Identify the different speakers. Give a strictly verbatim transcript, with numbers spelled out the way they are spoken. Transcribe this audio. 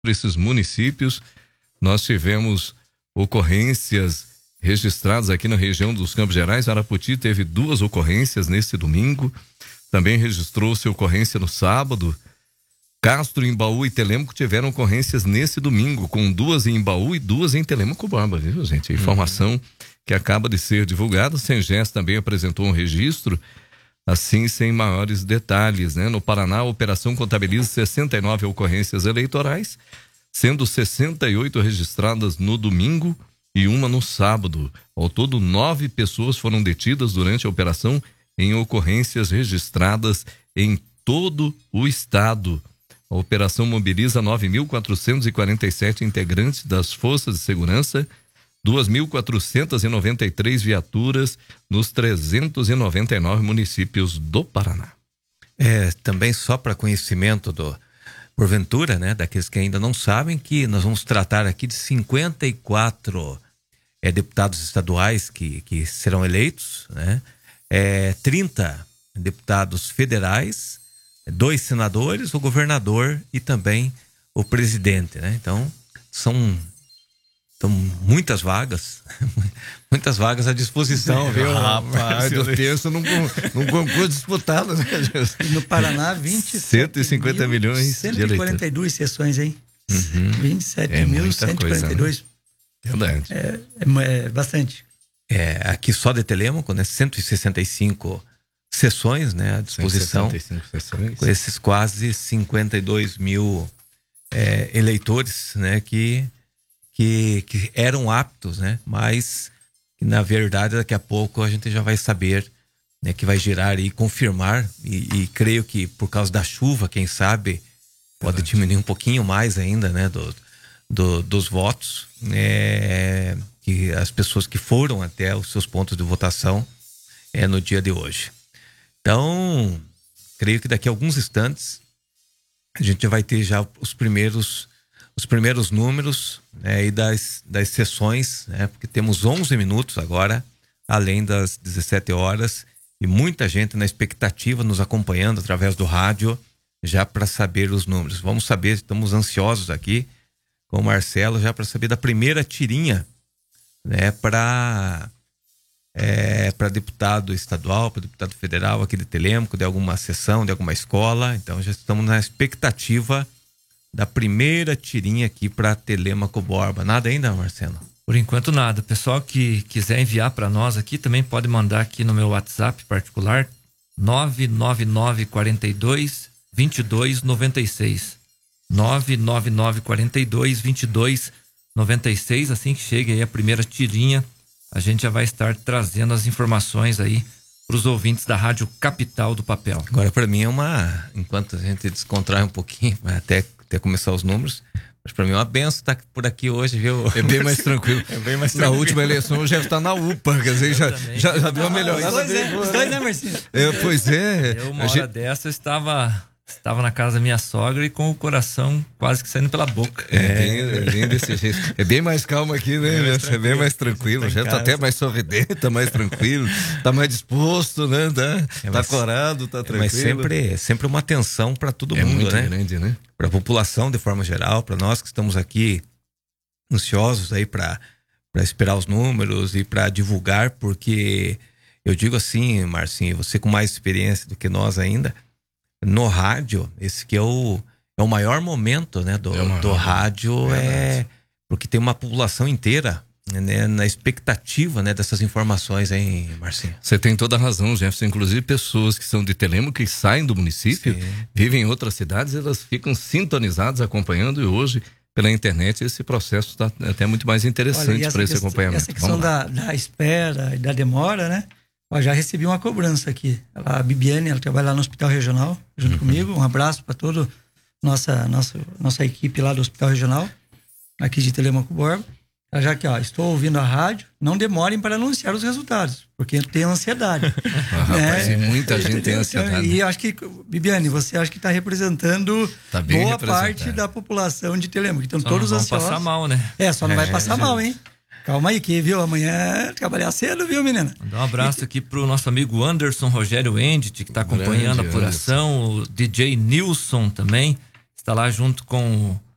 Speaker 1: esses municípios. Nós tivemos ocorrências registradas aqui na região dos Campos Gerais. Arapoti teve duas ocorrências nesse domingo. Também registrou-se ocorrência no sábado. Castro, Embaú e Telêmaco tiveram ocorrências nesse domingo, com duas em Embaú e duas em Telêmaco Borba, viu, gente? A informação uhum. que acaba de ser divulgada. O Sengés também apresentou um registro, assim, sem maiores detalhes, né? No Paraná, a operação contabiliza sessenta e nove ocorrências eleitorais, sendo sessenta e oito registradas no domingo e uma no sábado. Ao todo, nove pessoas foram detidas durante a operação em ocorrências registradas em todo o estado. A operação mobiliza nove mil quatrocentos e quarenta e sete integrantes das forças de segurança, duas mil quatrocentas e noventa e três viaturas nos trezentos e noventa e nove municípios do Paraná.
Speaker 2: É, também só para conhecimento do, porventura, né, daqueles que ainda não sabem, que nós vamos tratar aqui de cinquenta e quatro é, deputados estaduais que, que serão eleitos, né, é, trinta deputados federais, dois senadores, o governador e também o presidente, né? Então, são, são muitas vagas, muitas vagas à disposição, viu?
Speaker 1: Rapaz, eu penso num, num concurso disputado, né?
Speaker 3: No Paraná, vinte
Speaker 1: cento e cinquenta milhões
Speaker 3: cento e quarenta e duas sessões, hein?
Speaker 1: Uhum.
Speaker 3: vinte e sete mil cento e quarenta e dois.
Speaker 1: Né? Verdade.
Speaker 3: É, é, é bastante.
Speaker 2: É, aqui só de Telêmaco, né? cento e sessenta e cinco sessões, né, à disposição,
Speaker 1: cento e sessenta e cinco sessões.
Speaker 2: Com esses quase cinquenta e dois mil é, eleitores, né, que, que, que eram aptos, né, mas que, na verdade, daqui a pouco a gente já vai saber, né, que vai girar e confirmar, e, e creio que por causa da chuva, quem sabe, pode verdade. Diminuir um pouquinho mais ainda, né, do, do, dos votos, é, que as pessoas que foram até os seus pontos de votação é, no dia de hoje. Então, creio que daqui a alguns instantes a gente vai ter já os primeiros, os primeiros números, né, e das, das sessões, né, porque temos onze minutos agora, além das dezessete horas, e muita gente na expectativa nos acompanhando através do rádio, já para saber os números. Vamos saber, estamos ansiosos aqui com o Marcelo, já para saber da primeira tirinha, né, para... É, para deputado estadual, para deputado federal aqui de Telêmaco, de alguma sessão, de alguma escola. Então já estamos na expectativa da primeira tirinha aqui para Telêmaco Borba. Nada ainda, Marcelo?
Speaker 4: Por enquanto nada. Pessoal que quiser enviar para nós aqui também pode mandar aqui no meu WhatsApp particular nove nove nove quatro dois, dois dois nove seis nove nove nove quatro dois, dois dois nove seis. Assim que chegue aí a primeira tirinha, a gente já vai estar trazendo as informações aí para os ouvintes da Rádio Capital do Papel.
Speaker 2: Agora, para mim é uma, enquanto a gente descontrai um pouquinho, até, até começar os números, mas para mim é uma benção estar por aqui hoje, viu?
Speaker 1: É bem mais tranquilo.
Speaker 2: É bem mais tranquilo.
Speaker 1: Na última eleição já está na U P A, quer dizer, já, já, já deu uma melhorada.
Speaker 3: Os dois, é, os dois, né, Marcinho?
Speaker 1: É, pois é.
Speaker 4: Eu, uma hora gente... dessa, eu estava... Estava na casa da minha sogra e com o coração quase que saindo pela boca.
Speaker 1: É, é bem, é bem desse jeito. É bem mais calmo aqui, né? É, é bem mais tranquilo. Já tá até mais sorridente, tá mais tranquilo, tá mais disposto, né? Tá, é, mas, tá corado, tá tranquilo.
Speaker 2: Mas sempre, sempre uma atenção para todo
Speaker 1: é
Speaker 2: mundo,
Speaker 1: muito
Speaker 2: né?
Speaker 1: grande, né?
Speaker 2: Para a população de forma geral, para nós que estamos aqui ansiosos aí para para esperar os números e para divulgar, porque eu digo assim, Marcinho, você com mais experiência do que nós ainda, no rádio, esse que é o, é o maior momento, né, do, é maior, do rádio, é, é porque tem uma população inteira, né, na expectativa, né, dessas informações, hein, Marcinho?
Speaker 1: Você tem toda a razão, Jefferson. Inclusive pessoas que são de Telêmaco, que saem do município, sim, vivem em outras cidades, elas ficam sintonizadas, acompanhando, e hoje, pela internet, esse processo está até muito mais interessante para esse acompanhamento.
Speaker 3: Essa questão da, da espera e da demora, né? Eu já recebi uma cobrança aqui. Ela, a Bibiane, ela trabalha lá no Hospital Regional, junto uhum. comigo. Um abraço para toda nossa nossa nossa equipe lá do Hospital Regional, aqui de Telêmaco Borba. Ela já que, ó, estou ouvindo a rádio, não demorem para anunciar os resultados, porque eu tenho ansiedade.
Speaker 1: Ah, né? Rapaz, e muita gente tem ansiedade.
Speaker 3: E acho que, Bibiane, você acha que está representando tá boa parte da população de Telêmaco. Então,
Speaker 4: só
Speaker 3: todos
Speaker 4: não
Speaker 3: ansiosos.
Speaker 4: Não vai passar mal, né?
Speaker 3: É, só não
Speaker 4: é,
Speaker 3: vai passar
Speaker 4: é,
Speaker 3: mal, hein? Calma aí que, viu? Amanhã trabalhar cedo, viu, menina?
Speaker 4: Mandar um abraço aqui pro nosso amigo Anderson Rogério Endt, que está acompanhando Grande, a apuração. Anderson. O D J Nilson também está lá junto com